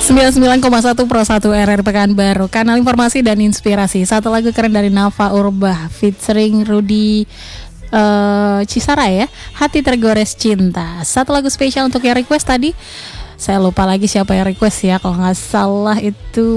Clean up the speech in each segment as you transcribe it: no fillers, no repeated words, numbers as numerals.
99,1 Pro 1 RR Pekanbaru, kanal informasi dan inspirasi. Satu lagu keren dari Nava Urbah featuring Rudy Cisara ya, Hati Tergores Cinta. Satu lagu spesial untuk yang request tadi. Saya lupa lagi siapa yang request ya, kalau nggak salah itu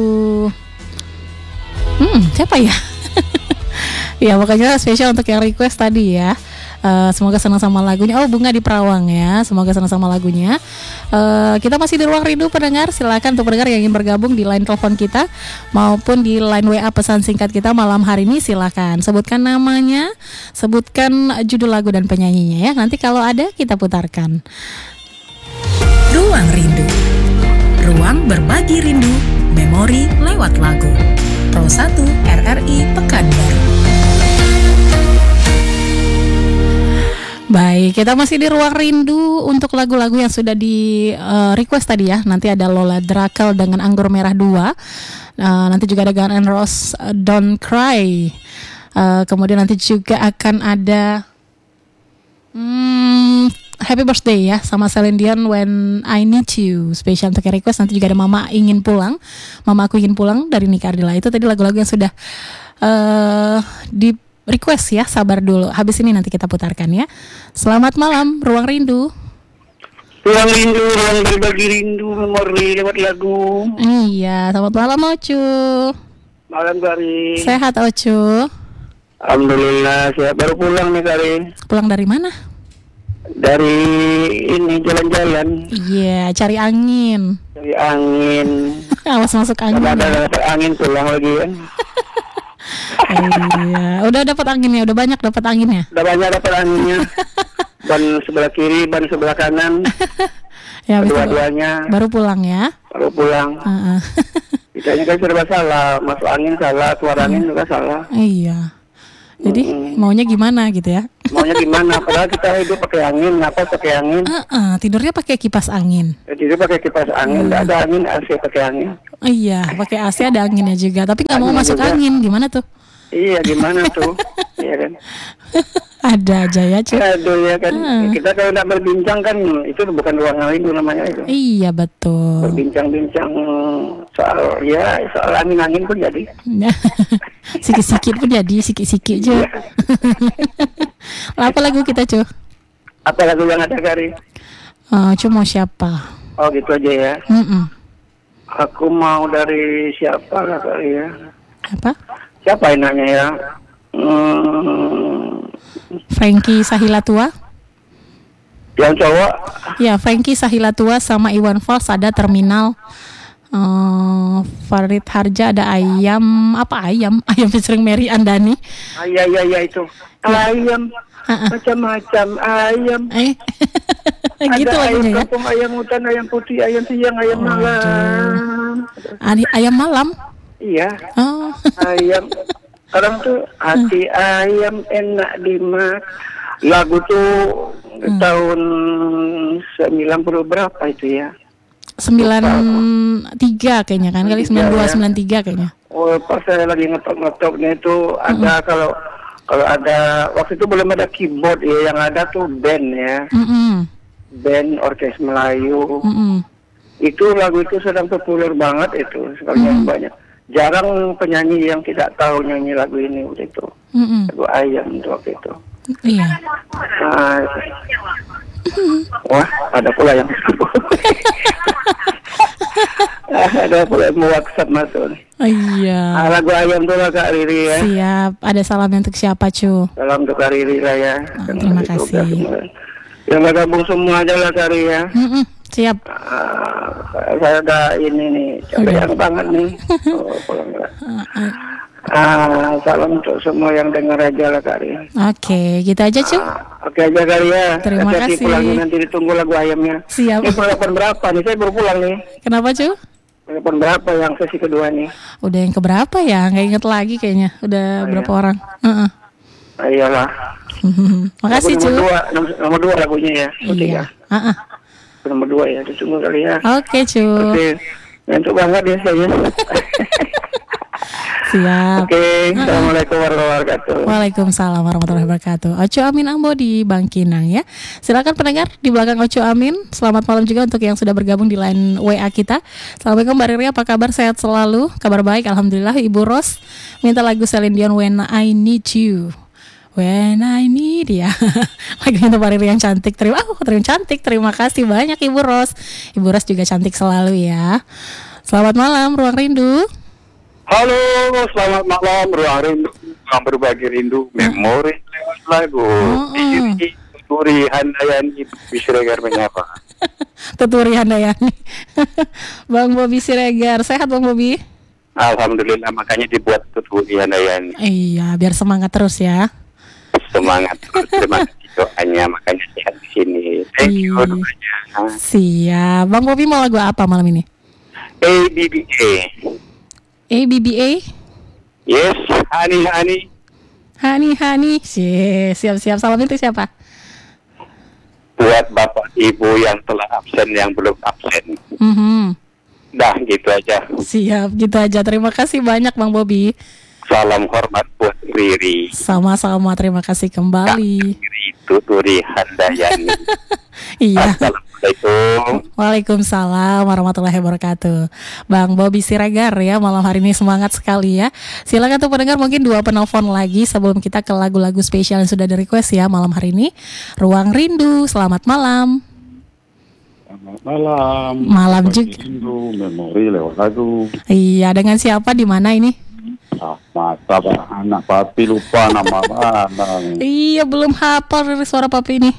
siapa ya? Ya pokoknya spesial untuk yang request tadi ya. Semoga senang sama lagunya. Oh, Bunga di Perawang ya. Semoga senang sama lagunya. Kita masih di Ruang Rindu pendengar. Silakan untuk pendengar yang ingin bergabung di line telepon kita maupun di line WA pesan singkat kita malam hari ini, silakan sebutkan namanya, sebutkan judul lagu dan penyanyinya ya. Nanti kalau ada kita putarkan. Ruang Rindu. Ruang berbagi rindu, memori lewat lagu. Pro 1 RRI Pekanbaru. Baik, kita masih di Ruang Rindu untuk lagu-lagu yang sudah di request tadi ya. Nanti ada Lola Drakel dengan Anggur Merah 2. Nanti juga ada Guns N' Roses Don't Cry. Kemudian nanti juga akan ada Happy Birthday ya sama Celine Dion When I Need You. Spesial untuk request. Nanti juga ada Mama Ingin Pulang, Mama Aku Ingin Pulang dari Nika Ardila. Itu tadi lagu-lagu yang sudah di request ya, sabar dulu. Habis ini nanti kita putarkan ya. Selamat malam, Ruang Rindu. Ruang Rindu, ruang berbagi rindu, memori lewat lagu. Iya, selamat malam Ocu. Malam Kari. Sehat Ocu? Alhamdulillah, saya baru pulang nih Kari. Pulang dari mana? Dari ini jalan-jalan. Iya, cari angin. Cari angin. Awas masuk angin. Ada dapat angin pulang lagi kan. Iya, udah dapat anginnya, udah banyak dapat anginnya. Udah banyak dapat anginnya. Ban sebelah kiri, ban sebelah kanan. Ya, dua-duanya. Baru pulang ya. Baru pulang. Kitanya kan serba salah, masuk angin salah, keluar angin juga salah. Iya. Jadi maunya gimana gitu ya? Maunya gimana? Padahal kita hidup pakai angin, napas pakai angin. Tidurnya pakai kipas angin. Tidur pakai kipas angin, nggak ada angin, AC pakai angin. Iya, pakai AC ada anginnya juga, tapi nggak mau masuk juga. Angin, gimana tuh? Iya, gimana tuh? Iya kan? Ada aja ya, Cik. Aduh ya kan. Kita kalau nggak berbincang kan, itu bukan ruang rindu namanya itu. Iya betul. Berbincang-bincang soal angin-angin pun jadi. Sikit-sikit pun jadi, sikit-sikit aja. Apa lagu kita, Cu? Apa lagu yang ada, Kari? Mau siapa? Oh gitu aja ya. Aku mau dari siapa lah Kari ya? Apa? Siapa enaknya ya? Frankie Sahilatua. Yang cowok? Ya, Frankie Sahilatua sama Iwan Fals ada Terminal. Farid Harja ada Ayam featuring Mary Andani. Iya itu. Ayam macam-macam ayam. Gitu ada ayam ya. kampung, ayam hutan, ayam putih, ayam siang, ayam malam. Ayam malam? Iya. Ayam. Sekarang tuh hati ayam enak dimakan. Lagu tuh tahun 90 berapa itu ya? 93 kayaknya kan, kali 92 93 kayaknya. Oh, pas saya lagi ngetop-ngetopnya itu ada kalau ada waktu itu belum ada keyboard ya, yang ada tuh band ya. Band orkes Melayu. Itu lagu itu sedang populer banget itu, sekalian banyak. Jarang penyanyi yang tidak tahu nyanyi lagu ini waktu itu. Lagu Ayam waktu itu. Iya. Wah, ada pula yang ada pula yang mau WhatsApp masuk. Iya. Lagu Ayam tuh lah Kak Riri ya. Siap. Ada salam untuk siapa, Cu? Salam untuk Kak Riri lah ya. Terima kasih. Yang gabung semua aja lah Kak Riri ya. Siap. Saya udah ini nih, capek banget nih. Salam untuk semua yang dengar aja lah Kak Ria. Oke, gitu aja Cu. Oke aja Kak Ria. Terima kasih. Pulangnya nanti ditunggu lagu ayamnya. Siap. Ini telepon berapa nih? Saya baru pulang nih. Kenapa Cu? Telepon berapa yang sesi kedua nih? Udah yang keberapa ya? Nggak inget lagi kayaknya. Udah berapa orang? Iyalah. Makasih Cu. Nomor 2 lagunya ya. Iya. Nomor 2 ya. Ditunggu kali ya. Oke Cu. Oke. Ngantuk banget ya saya. Siap. Oke, Assalamualaikum warahmatullahi wabarakatuh. Waalaikumsalam warahmatullahi wabarakatuh. Oco Amin Ambo di Bangkinang ya. Silakan pendengar di belakang Oco Amin. Selamat malam juga untuk yang sudah bergabung di line WA kita. Assalamualaikum Mbak Riri, apa kabar? Sehat selalu? Kabar baik, alhamdulillah. Ibu Ros minta lagu Celine Dion When I Need You. When I Need ya. Lagu untuk Mbak Riri yang cantik. Terima kasih banyak Ibu Ros. Ibu Ros juga cantik selalu ya. Selamat malam Ruang Rindu. Halo, selamat malam Ruang Rindu, Ruang Berbagi Rindu, Memori lewat lagu. Diri Tuturi Handayani Siregar menyapa. Tuturi Handayani. Bang Bobi Siregar, sehat Bang Bobi? Alhamdulillah, makanya dibuat Tuturi Handayani. Iya, biar semangat terus ya. Semangat terus, terima kasih doanya, makanya sehat di sini. Thank you doanya. Siap. Bang Bobi mau lagu apa malam ini? ABBA. ABBA? Yes, Hani. Hani. Siap. Salam itu siapa? Buat bapak ibu yang telah absen, yang belum absen. Dah gitu aja. Siap, gitu aja. Terima kasih banyak Bang Bobi. Salam hormat buat Riri. Sama-sama, terima kasih kembali. Riri Tuturi Handayani. Iya. Assalamualaikum. Waalaikumsalam warahmatullahi wabarakatuh. Bang Bobi Siregar ya, malam hari ini semangat sekali ya. Silakan tuh pendengar, mungkin 2 penelpon lagi sebelum kita ke lagu-lagu spesial yang sudah di request ya malam hari ini. Ruang Rindu, selamat malam. Selamat malam. Malam juga. Rindu, memori lewat lagu. Iya, dengan siapa, di mana ini? Masa anak papi lupa nama anak. Iya, belum hafal dari suara papi ini.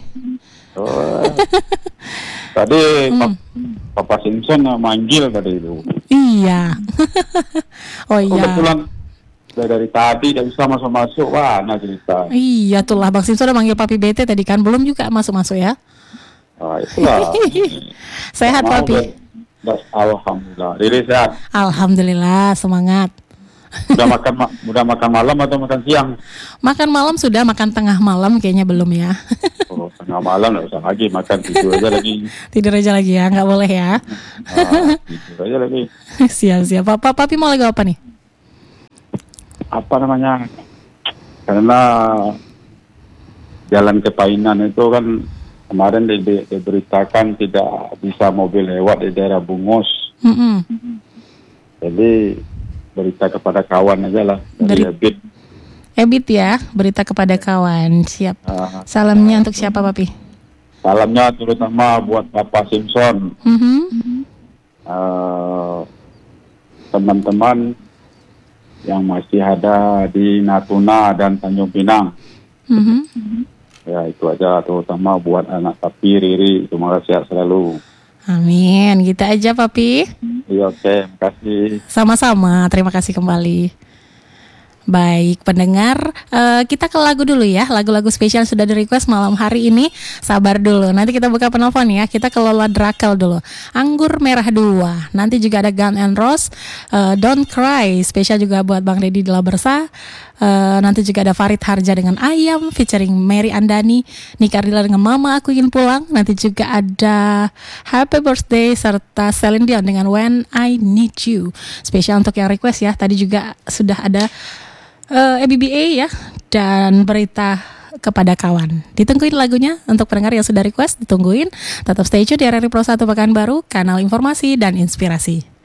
Tadi Papa Simpson manggil tadi itu. Iya. Oh iya. Kebetulan dari tadi tidak bisa masuk. Wah, nah cerita. Iya, itulah Bang Simpson udah manggil papi bete tadi kan, belum juga masuk ya. Itulah. Sehat papi. Alhamdulillah. Riri sehat. Alhamdulillah, semangat. Udah makan malam atau makan siang? Makan malam sudah, makan tengah malam kayaknya belum ya. Tengah malam nggak usah lagi makan, tidur aja lagi. Tidur aja lagi ya, nggak boleh ya. Tidur aja lagi. Siap. Papi mau lagu apa nih? Apa namanya? Karena jalan ke Painan itu kan kemarin diberitakan tidak bisa mobil lewat di daerah Bungos. Jadi berita kepada kawan aja lah dari Ebit ya, berita kepada kawan. Siap. Salamnya untuk siapa papi? Salamnya terutama buat Papa Simpson, teman-teman yang masih ada di Natuna dan Tanjung Pinang. Ya itu aja, terutama buat anak papi Riri, semoga sehat selalu. Amin, gitu aja papi. Iya, oke, makasih. Sama-sama, terima kasih kembali. Baik pendengar, kita ke lagu dulu ya. Lagu-lagu spesial sudah di request malam hari ini. Sabar dulu, nanti kita buka penelpon ya. Kita ke Lola Drakel dulu. Anggur Merah 2. Nanti juga ada Gun and Rose, Don't Cry. Spesial juga buat Bang Deddy de la Bersa. Nanti juga ada Farid Harja dengan Ayam featuring Mary Andani, Nika Ardila dengan Mama Aku Ingin Pulang. Nanti juga ada Happy Birthday serta Celine Dion dengan When I Need You. Spesial untuk yang request ya. Tadi juga sudah ada ABBA ya, dan berita kepada kawan. Ditungguin lagunya untuk pendengar yang sudah request, ditungguin. Tetap stay tune di RRI Pro 1 Pekanbaru, kanal informasi dan inspirasi.